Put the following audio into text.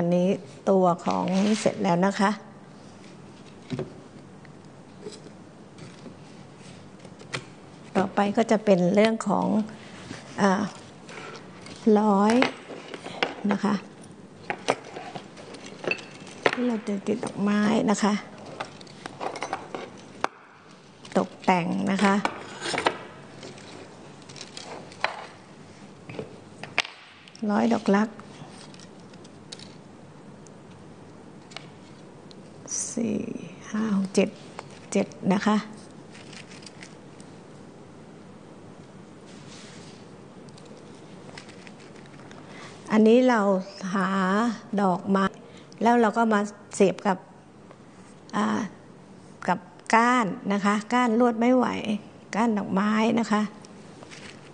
อันนี้ตัวของเสร็จแล้วนะคะต่อไปก็จะเป็นเรื่องของร้อยนะคะที่เราจะติดดอกไม้นะคะตกแต่งนะคะร้อยดอกลัก4 5 6 7นะคะอันนี้เราหาดอกไม้แล้วเราก็มาเสียบกับก้านนะคะก้านลวดไม่ไหวก้านดอกไม้นะคะ